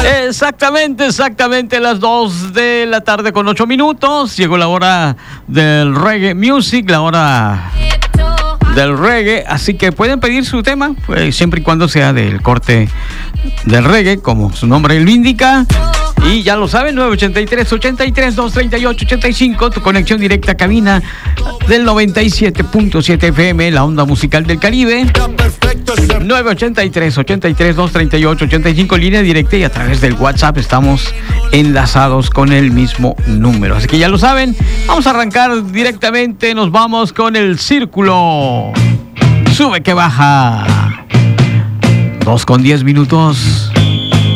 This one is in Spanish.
Exactamente las 2 de la tarde con 8 minutos. Llegó la hora del reggae music, la hora del reggae. Así que pueden pedir su tema, pues, siempre y cuando sea del corte del reggae, como su nombre lo indica. Y ya lo saben, 983-83-238-85, tu conexión directa a cabina del 97.7 FM, la onda musical del Caribe. 983-83-238-85, línea directa, y a través del WhatsApp estamos enlazados con el mismo número. Así que ya lo saben, vamos a arrancar directamente, nos vamos con el círculo. Sube que baja. 2 con 10 minutos.